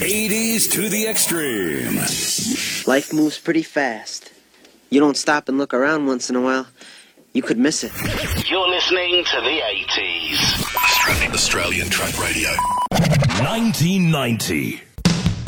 80s to the extreme. Life moves pretty fast. You don't stop and look around once in a while, you could miss it. You're listening to the 80s. Australian Track Radio. 1990.